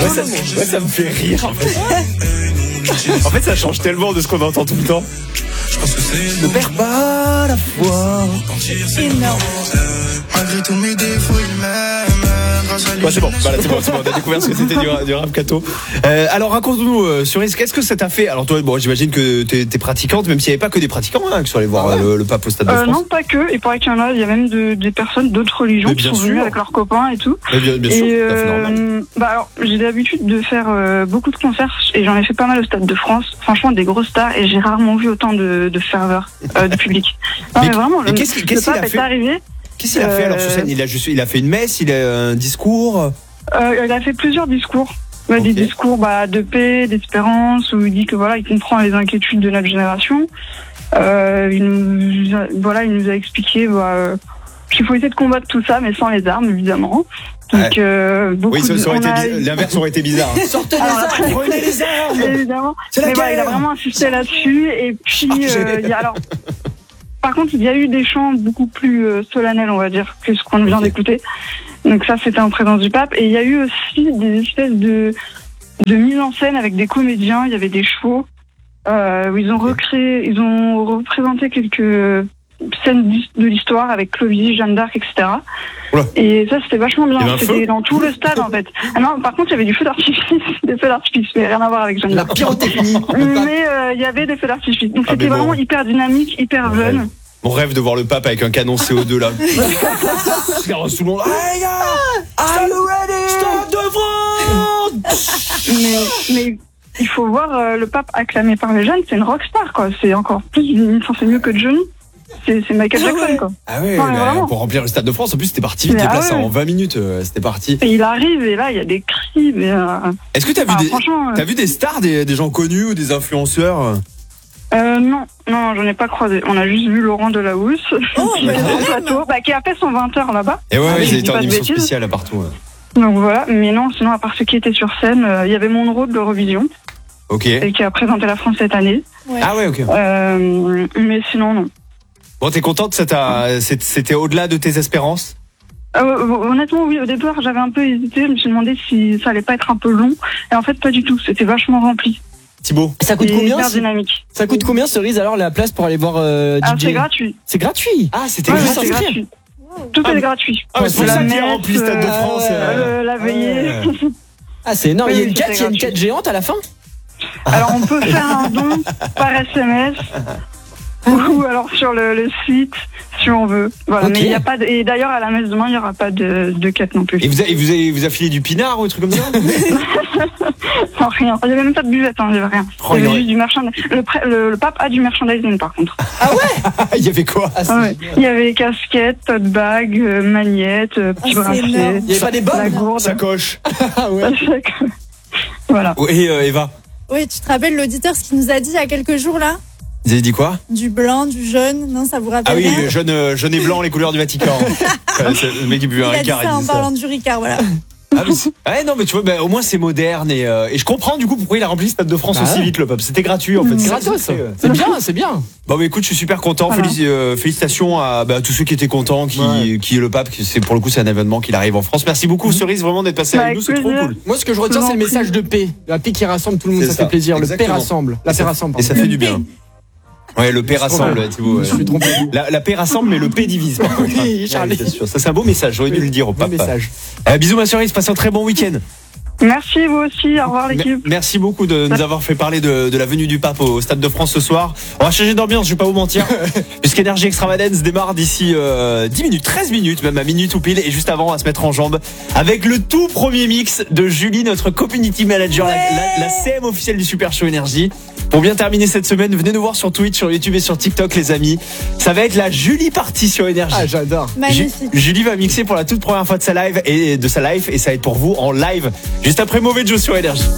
Moi, ça me fait rire. En fait, ça change tellement de ce qu'on entend tout le temps. Ne perds pas la foi. Énorme. Malgré tous mes défauts, il m'aime. Ouais, c'est bon. Voilà, c'est bon. On a découvert ce que c'était du rap Kato. Alors, raconte-nous, Cerise, qu'est-ce que ça t'a fait? Alors, toi, bon, j'imagine que t'es pratiquante, même s'il n'y avait pas que des pratiquants, hein, qui sont allés voir le pape au Stade de France. Non, pas que. Il paraît qu'il y en a. Il y a même des personnes d'autres religions qui sont venues avec leurs copains et tout. Bien sûr, tout à fait normal. Alors, j'ai l'habitude de faire beaucoup de concerts et j'en ai fait pas mal au Stade de France. Franchement, des grosses stars et j'ai rarement vu autant de ferveur de public. Non, mais vraiment, le pape est arrivé. Qu'est-ce qu'il a fait alors sur scène? Il a fait une messe, il a un discours. Il a fait plusieurs discours. Okay. Des discours de paix, d'espérance, où il dit que voilà, il comprend les inquiétudes de notre génération. Il nous a expliqué qu'il faut essayer de combattre tout ça, mais sans les armes, évidemment. Donc, l'inverse aurait été bizarre. Sortez les armes, prenez les armes. Évidemment. Mais il a vraiment insisté là-dessus. Et puis, par contre, il y a eu des chants beaucoup plus solennels, on va dire, que ce qu'on vient d'écouter. Donc ça, c'était en présence du pape. Et il y a eu aussi des espèces de mise en scène avec des comédiens. Il y avait des chevaux. Où ils ont représenté quelques scènes de l'histoire avec Clovis, Jeanne d'Arc, etc. Oula. Et ça, c'était vachement bien. C'était dans tout le stade, en fait. Ah non, par contre, il y avait du feu d'artifice, des feux d'artifice, mais rien à voir avec Jeanne d'Arc. La pyrotechnie. Mais il y avait des feux d'artifice. Donc c'était vraiment hyper dynamique, hyper jeune. Mon rêve de voir le pape avec un canon CO2 là. Regarde tout le monde. Hey gars, are you ready? Stade de France. Mais il faut voir le pape acclamé par les jeunes, c'est une rockstar quoi. C'est encore plus, c'est mieux que Johnny. C'est Michael Jackson quoi. Ah ouais, pour remplir le Stade de France, en plus c'était parti vite, déplacé en 20 minutes, c'était parti. Et il arrive et là il y a des cris. Mais est-ce que t'as vu des stars, des gens connus ou des influenceurs? Non, j'en ai pas croisé. On a juste vu Laurent Delahousse qui était sur le plateau, qui a fait son 20h là-bas. Et ils étaient en émission spéciale partout. Donc voilà, mais non, sinon à part ceux qui étaient sur scène, il y avait Monroe de l'Eurovision. Ok. Et qui a présenté la France cette année. Ouais. Ah ouais, ok. Mais sinon non. Bon, t'es contente, c'était au-delà de tes espérances? Honnêtement, oui. Au départ, j'avais un peu hésité. Je me suis demandé si ça allait pas être un peu long. Et en fait, pas du tout. C'était vachement rempli. Thibaut. Ça coûte combien? Dynamique. Ça coûte combien, Cerise, alors la place pour aller voir DJ? C'est gratuit. C'est gratuit. Ah, c'était juste c'est gratuit. Tout est gratuit. C'est pour ça qu'il y a rempli le Stade de France. La veillée. Ah, c'est énorme. Il y a une quête géante à la fin? Alors, on peut faire un don par SMS. Ou alors sur le site, si on veut. Voilà. Okay. Mais il y a pas et d'ailleurs à la messe demain, il n'y aura pas de quête non plus. Et vous a filé du pinard ou un truc comme ça? Non, rien. Il n'y avait même pas de buvette, il n'y avait rien. Il y avait juste du merchandising. Le pape a du merchandising par contre. Ah ouais? Il y avait quoi? Il y avait casquette, tote bag, magnette, petit bracelet. Il n'y avait pas des bonnes? Sacoche. Ah ouais. Voilà. Et Eva? Oui, tu te rappelles l'auditeur, ce qu'il nous a dit il y a quelques jours là? Vous avez dit quoi? Du blanc, du jaune, non, ça vous rappelle? Ah oui, jaune et blanc, les couleurs du Vatican. Le mec qui buvait un Ricard. Il a dit ça en parlant du Ricard, voilà. Non, mais tu vois, au moins c'est moderne et je comprends du coup pourquoi il a rempli le Stade de France aussi vite, le pape. C'était gratuit en fait. C'est gratos. C'est bien. Bon, mais écoute, je suis super content. Voilà. Félicitations à tous ceux qui étaient contents, qui est le pape. Pour le coup, c'est un événement qu'il arrive en France. Merci beaucoup, Cerise, vraiment d'être passé avec nous. C'est trop cool. Moi, ce que je retiens, c'est le message de paix. La paix qui rassemble tout le monde, ça fait plaisir. Exactement. Le paix rassemble. La paix rassemble. Et ça fait du bien. Ouais, le paix rassemble, Thibaut. Je suis trompé. La paix rassemble, mais le paix divise. Oui, Charlie. C'est sûr. Ça, c'est un beau message. J'aurais dû le dire au pape. Message. Bisous, ma Cerise. Passez un très bon week-end. Merci, vous aussi. Au revoir, l'équipe. Merci beaucoup de nous avoir fait parler de la venue du pape au Stade de France ce soir. On va changer d'ambiance, je vais pas vous mentir. Puisqu'Énergie Extravagance démarre d'ici 10 minutes, 13 minutes, même à minute ou pile. Et juste avant, on va se mettre en jambes avec le tout premier mix de Julie, notre community manager, la CM officielle du Super Show Énergie. Pour bien terminer cette semaine, venez nous voir sur Twitch, sur YouTube et sur TikTok, les amis. Ça va être la Julie partie sur Énergie. Ah, j'adore. Magnifique. Julie va mixer pour la toute première fois de sa live et ça va être pour vous en live. Juste après Mauvais Joe sur Énergie.